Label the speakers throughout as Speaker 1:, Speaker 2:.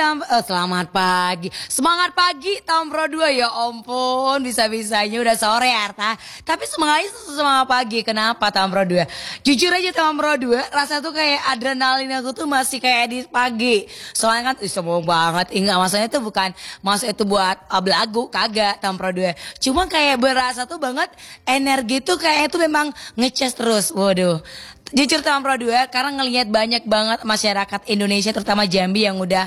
Speaker 1: Selamat pagi. Semangat pagi tahun Pro 2 ya ampun. Bisa-bisanya udah sore Arta. Tapi semangat pagi. Kenapa tahun Pro 2? Jujur aja tahun Pro 2 rasa tuh kayak adrenalin aku tuh masih kayak di pagi. Soalnya kan sombong banget. Enggak, maksudnya itu bukan maksud itu buat belagu, kagak tahun Pro 2. Cuma kayak berasa tuh banget energi tuh kayak itu memang ngecas terus. Waduh. Jujur tahun Pro 2 karena ngelihat banyak banget masyarakat Indonesia terutama Jambi yang udah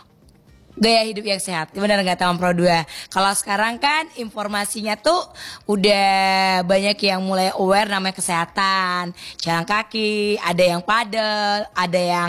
Speaker 1: gaya hidup yang sehat. Benar nggak tahun Pro 2? Kalau sekarang kan informasinya tuh udah banyak yang mulai aware namanya kesehatan. Jalan kaki, ada yang padel, ada yang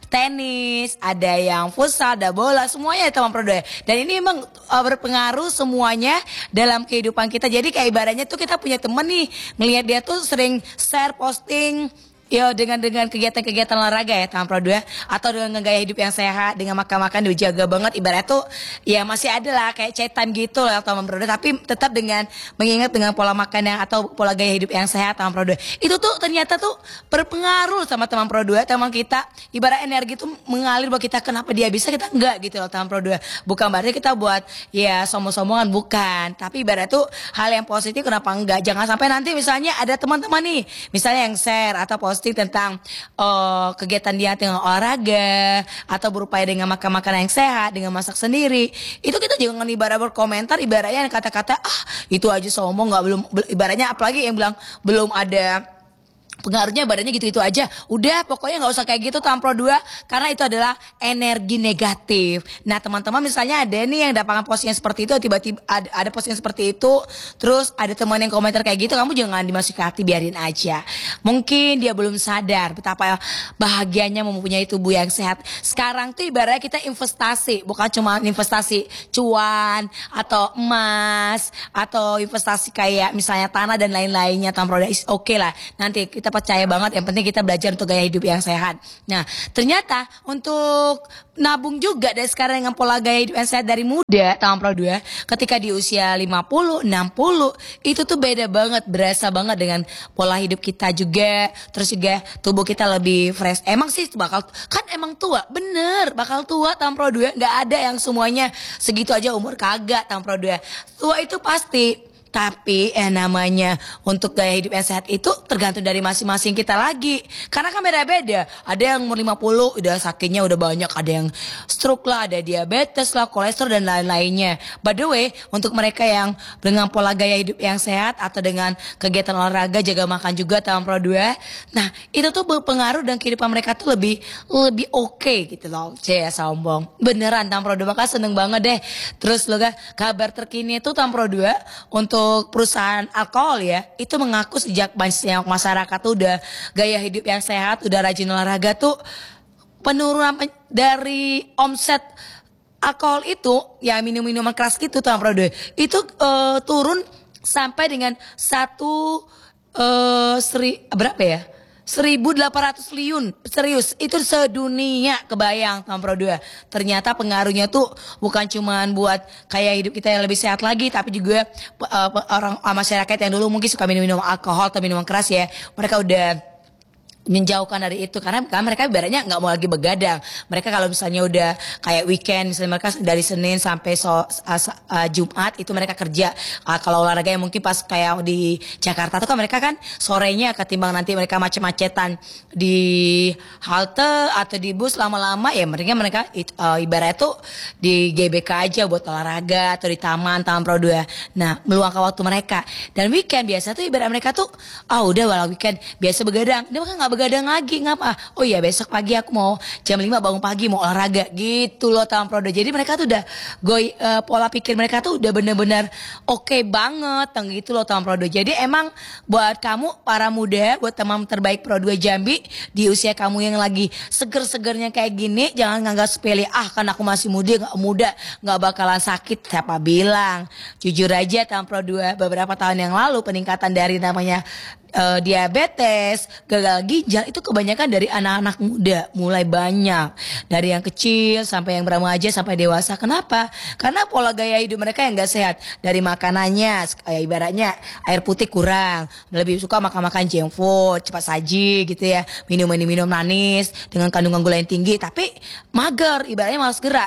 Speaker 1: tenis, ada yang futsal, ada bola, semuanya tahun Pro 2. Dan ini emang berpengaruh semuanya dalam kehidupan kita. Jadi kayak ibaratnya tuh kita punya temen nih, ngelihat dia tuh sering share posting yo dengan kegiatan-kegiatan olahraga ya tahun Pro 2 atau dengan gaya hidup yang sehat, dengan makan-makan dijaga banget, ibarat tuh ya masih ada lah kayak cetan gitu lah tahun Pro 2, tapi tetap dengan mengingat dengan pola makan yang atau pola gaya hidup yang sehat tahun Pro 2. Itu tuh ternyata tuh berpengaruh sama teman Pro 2, teman kita ibarat energi tuh mengalir buat kita, kenapa dia bisa kita enggak gitu loh tahun Pro 2. Bukan berarti kita buat ya sombong-sombongan, bukan, tapi ibarat tuh hal yang positif, kenapa enggak. Jangan sampai nanti misalnya ada teman-teman nih misalnya yang share atau posting tentang kegiatan dia dengan olahraga atau berupaya dengan makan-makanan yang sehat, dengan masak sendiri, itu kita jangan ibarat berkomentar ibaratnya kata-kata itu aja sombong, nggak belum ibaratnya, apalagi yang bilang belum ada pengaruhnya badannya gitu-gitu aja. Udah pokoknya nggak usah kayak gitu tahun Pro 2 karena itu adalah energi negatif. Nah teman-teman misalnya ada nih yang dapatkan postingan seperti itu, tiba-tiba ada postingan seperti itu, terus ada teman yang komentar kayak gitu, kamu jangan dimasuki hati, biarin aja. Mungkin dia belum sadar betapa bahagianya mempunyai tubuh yang sehat. Sekarang tuh ibaratnya kita investasi, bukan cuma investasi cuan atau emas atau investasi kayak misalnya tanah dan lain-lainnya. Tahun Pro 2 oke lah, nanti kita percaya banget, yang penting kita belajar untuk gaya hidup yang sehat. Nah ternyata untuk nabung juga dari sekarang dengan pola gaya hidup yang sehat dari muda tahun Pro 2, ketika di usia 50, 60 itu tuh beda banget, berasa banget dengan pola hidup kita juga. Terus juga tubuh kita lebih fresh. Emang sih bakal kan emang tua, bener bakal tua tahun Pro 2. Gak ada yang semuanya segitu aja umur, kagak tahun Pro 2. Tua itu pasti. Tapi namanya untuk gaya hidup yang sehat itu tergantung dari masing-masing kita lagi. Karena kan beda-beda. Ada yang umur 50 udah sakitnya udah banyak. Ada yang stroke lah, ada diabetes lah, kolesterol dan lain-lainnya. By the way, untuk mereka yang dengan pola gaya hidup yang sehat atau dengan kegiatan olahraga, jaga makan juga tahun Pro 2. Nah itu tuh berpengaruh dan kehidupan mereka tuh lebih oke gitu loh. Cie sombong. Beneran tahun Pro 2 bakal seneng banget deh. Terus lo kan kabar terkini itu tahun Pro 2 untuk perusahaan alkohol ya, itu mengaku sejak banyak masyarakat tuh udah gaya hidup yang sehat, udah rajin olahraga tuh penurunan dari omset alkohol itu ya, minum-minuman keras gitu tuh Pro 2 itu turun sampai dengan berapa ya? 1.800 triliun, serius itu sedunia, kebayang tahun Pro 2. Ternyata pengaruhnya tuh bukan cuman buat kayak hidup kita yang lebih sehat lagi, tapi juga orang masyarakat yang dulu mungkin suka minum alkohol atau minuman keras ya, mereka udah menjauhkan dari itu karena kan mereka ibaratnya nggak mau lagi begadang. Mereka kalau misalnya udah kayak weekend, misalnya mereka dari Senin sampai Jumat itu mereka kerja. Kalau olahraga yang mungkin pas kayak di Jakarta tuh kan mereka kan sorenya, ketimbang nanti mereka macet-macetan di halte atau di bus lama-lama ya, mereka ibaratnya tuh di GBK aja buat olahraga atau di taman Pro 2. Nah meluangkan waktu mereka. Dan weekend biasa tuh ibarat mereka tuh udah walau weekend biasa begadang, dia kan nggak begadang lagi, ngapa? Oh iya besok pagi aku mau jam 5 bangun pagi mau olahraga gitu loh tahun Pro 2. Jadi mereka tuh udah pola pikir mereka tuh udah bener-bener oke banget gitu loh tahun Pro 2. Jadi emang buat kamu para muda, buat teman terbaik Pro 2 Jambi di usia kamu yang lagi seger-segernya kayak gini, jangan nganggap sepele, kan aku masih muda nggak bakalan sakit. Siapa bilang? Jujur aja tahun Pro 2 beberapa tahun yang lalu peningkatan dari namanya diabetes, gagal ginjal itu kebanyakan dari anak-anak muda, mulai banyak dari yang kecil sampai yang beremaja sampai dewasa. Kenapa? Karena pola gaya hidup mereka yang gak sehat, dari makanannya kayak ibaratnya air putih kurang, lebih suka makan junk food, cepat saji gitu ya, minum manis dengan kandungan gula yang tinggi, tapi mager, ibaratnya malas gerak.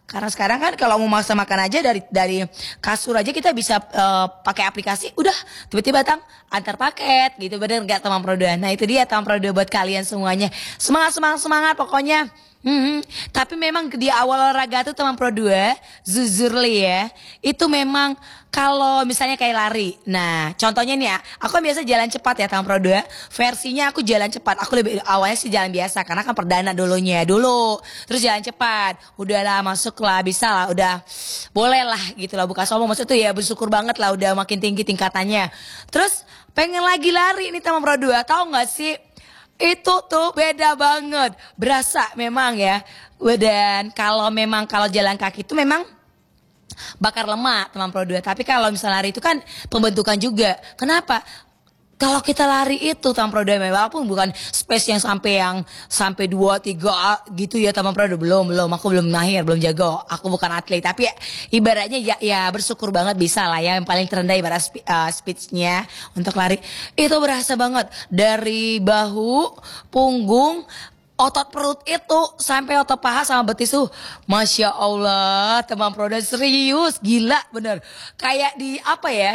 Speaker 1: Karena sekarang kan kalau mau masak makan aja dari kasur aja kita bisa pakai aplikasi, udah tiba-tiba antar paket gitu, bener nggak teman Pro 2? Nah itu dia teman Pro 2 buat kalian semuanya, semangat pokoknya. Tapi memang di awal olahraga tuh teman Pro 2, jujur li ya, itu memang kalau misalnya kayak lari. Nah, contohnya nih ya, aku kan biasa jalan cepat ya teman Pro 2. Versinya aku jalan cepat. Aku lebih awalnya sih jalan biasa karena kan perdana dulunya dulu. Terus jalan cepat. Udahlah masuklah, bisa lah, udah boleh lah gitu lah, bukan sombong maksud tuh ya, bersyukur banget lah udah makin tinggi tingkatannya. Terus pengen lagi lari nih teman Pro 2. Tahu nggak sih? Itu tuh beda banget, berasa memang ya. Dan kalau jalan kaki itu memang bakar lemak teman Pro 2. Tapi kalau misalnya lari itu kan pembentukan juga. Kenapa? Kalau kita lari itu teman Pro 2 walaupun bukan space yang sampai 2 3 gitu ya teman Pro 2, belum aku belum lahir, belum jago. Aku bukan atlet tapi ibaratnya ya bersyukur banget bisa lah ya, yang paling terendah ibarat speednya untuk lari. Itu berasa banget dari bahu, punggung, otot perut itu sampai otot paha sama betis tuh, Masya Allah teman Pro 2 serius gila bener. Kayak di apa ya,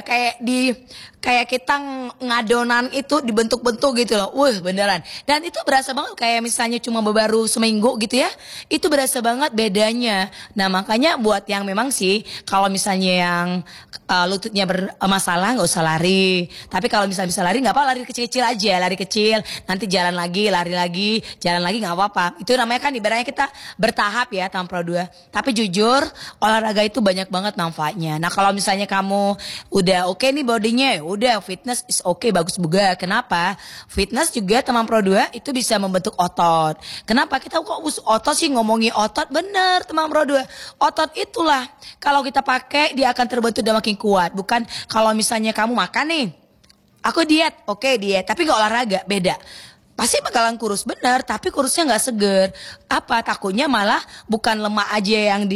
Speaker 1: kayak kita ngadonan itu dibentuk-bentuk gitu loh. Beneran. Dan itu berasa banget kayak misalnya cuma baru seminggu gitu ya. Itu berasa banget bedanya. Nah makanya buat yang memang sih kalau misalnya yang lututnya bermasalah nggak usah lari. Tapi kalau misalnya bisa lari nggak apa, lari kecil-kecil aja. Lari kecil, nanti jalan lagi, lari lagi, jalan lagi nggak apa-apa. Itu namanya kan ibaratnya kita bertahap ya Tam Pro 2. Tapi jujur olahraga itu banyak banget manfaatnya. Nah kalau misalnya kamu udah oke nih bodinya, udah fitness is okay, bagus juga. Kenapa? Fitness juga teman Pro 2 itu bisa membentuk otot. Kenapa kita kok otot sih, ngomongin otot? Bener teman Pro 2. Otot itulah kalau kita pakai dia akan terbentuk dan makin kuat. Bukan kalau misalnya kamu makan nih, aku diet, oke diet, tapi gak olahraga, beda. Pasti bakalan kurus bener, tapi kurusnya nggak seger. Apa takutnya malah bukan lemak aja yang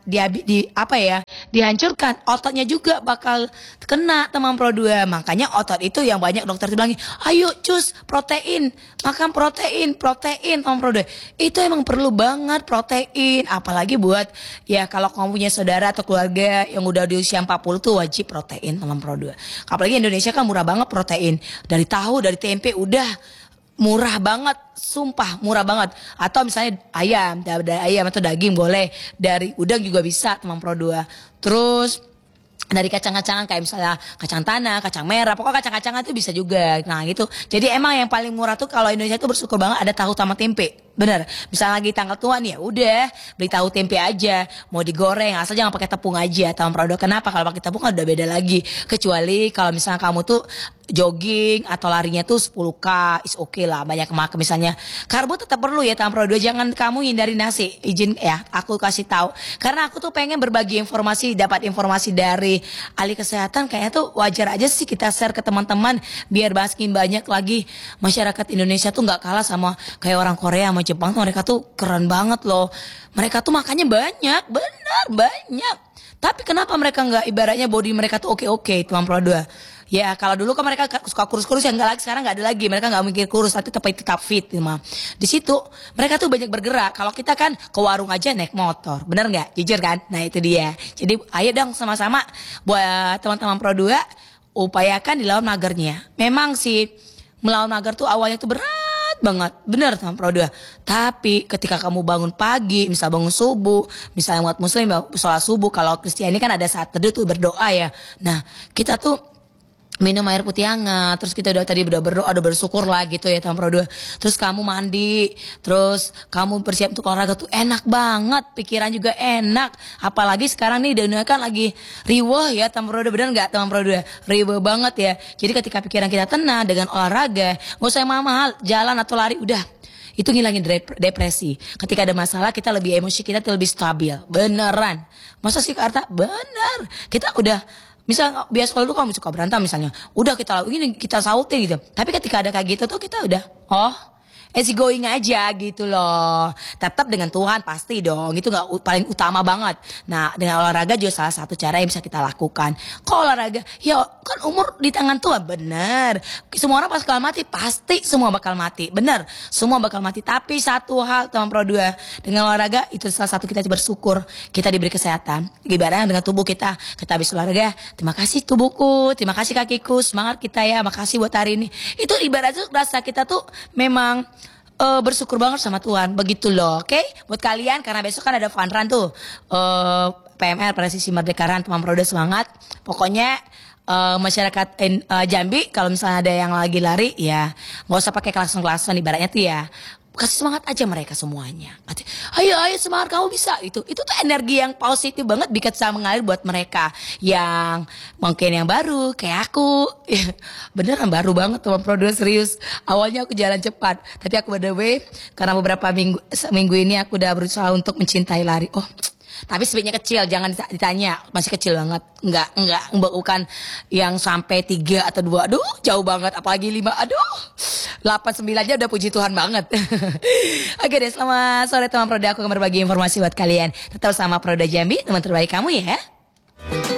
Speaker 1: dihancurkan, ototnya juga bakal kena teman Pro 2. Makanya otot itu yang banyak dokter bilangin, ayo cus protein, makan protein teman Pro 2. Itu emang perlu banget protein, apalagi buat ya kalau kamu punya saudara atau keluarga yang udah di usia 40 tuh wajib protein teman Pro 2. Apalagi Indonesia kan murah banget protein, dari tahu, dari tempe udah murah banget, sumpah murah banget. Atau misalnya ayam, dari ayam atau daging boleh, dari udang juga bisa teman Pro 2. Terus dari kacang-kacangan kayak misalnya kacang tanah, kacang merah, pokoknya kacang-kacangan itu bisa juga. Nah gitu. Jadi emang yang paling murah tuh kalau Indonesia tuh bersyukur banget ada tahu sama tempe. Bener, misalnya lagi tanggal tua nih ya udah beli tahu tempe aja, mau digoreng asal jangan pakai tepung aja teman Pro 2. Kenapa? Kalau pakai tepung kan udah beda lagi. Kecuali kalau misalnya kamu tuh jogging atau larinya tuh 10K is okay lah, banyak makan misalnya. Karbo tetap perlu ya teman Pro 2, jangan kamu hindari nasi. Izin ya aku kasih tahu karena aku tuh pengen berbagi informasi, dapat informasi dari ahli kesehatan. Kayaknya tuh wajar aja sih kita share ke teman-teman biar makin banyak lagi. Masyarakat Indonesia tuh nggak kalah sama kayak orang Korea sama Jepang tuh, mereka tuh keren banget loh. Mereka tuh makannya banyak, benar banyak. Tapi kenapa mereka nggak, ibaratnya body mereka tuh oke teman Pro 2. Ya kalau dulu kan mereka suka kurus-kurus, ya enggak lagi, sekarang enggak ada lagi. Mereka enggak mikir kurus, tapi tetap fit gitu mah. Di situ mereka tuh banyak bergerak. Kalau kita kan ke warung aja naik motor. Bener enggak? Jujur kan? Nah itu dia. Jadi ayo dong sama-sama buat teman-teman Pro 2 upayakan dilawan magernya. Memang sih melawan mager tuh awalnya tuh berat banget. Bener teman Pro 2. Tapi ketika kamu bangun pagi, misal bangun subuh, misalnya umat muslim sholat subuh, kalau Kristiani kan ada saat teduh tuh berdoa ya. Nah kita tuh minum air putih hangat, terus kita udah berdoa, udah bersyukur lah gitu ya teman Pro 2. Terus kamu mandi, terus kamu bersiap untuk olahraga tuh enak banget, pikiran juga enak. Apalagi sekarang nih dunia kan lagi riweh ya teman Pro 2, bener nggak teman Pro 2? Riweh banget ya. Jadi ketika pikiran kita tenang dengan olahraga, nggak usah yang mahal-mahal, jalan atau lari udah. Itu ngilangin depresi. Ketika ada masalah kita lebih emosi, kita lebih stabil. Beneran. Masa sih Kak Arta? Bener. Kita udah, misal biasa kalau dulu kamu suka berantem misalnya, udah kita sautin gitu. Tapi ketika ada kayak gitu tuh kita udah, oh easy going aja gitu loh. Tetap dengan Tuhan pasti dong. Itu nggak paling utama banget. Nah, dengan olahraga juga salah satu cara yang bisa kita lakukan. Kok olahraga? Ya kan umur di tangan Tuhan. Bener. Semua orang bakal mati. Pasti semua bakal mati. Bener. Semua bakal mati. Tapi satu hal teman Pro 2. Dengan olahraga itu salah satu kita bersyukur. Kita diberi kesehatan. Ibaratnya dengan tubuh kita. Kita habis olahraga. Terima kasih tubuhku. Terima kasih kakiku. Semangat kita ya. Makasih buat hari ini. Itu ibaratnya rasa kita tuh memang bersyukur banget sama Tuhan, begitu loh, oke? Buat kalian karena besok kan ada fun run tuh, PMR Presisi Merdekaran teman Pro 2 semangat. Pokoknya masyarakat Jambi kalau misalnya ada yang lagi lari ya nggak usah pakai klakson-klakson ibaratnya tuh ya. Kasih semangat aja mereka semuanya. Ayo semangat kamu bisa. Itu tuh energi yang positif banget bisa mengalir buat mereka yang mungkin yang baru kayak aku. Ya, beneran baru banget teman Pro 2 serius. Awalnya aku jalan cepat, tapi aku by the way karena beberapa minggu ini aku udah berusaha untuk mencintai lari. Oh, tapi speednya kecil, jangan ditanya, masih kecil banget. Enggak, bukan yang sampai 3 atau 2. Aduh, jauh banget, apalagi 5. Aduh. 8 9 aja udah puji Tuhan banget. Oke deh, selamat sore teman Pro 2, aku akan berbagi informasi buat kalian. Tetap sama Pro 2 Jambi, teman terbaik kamu ya.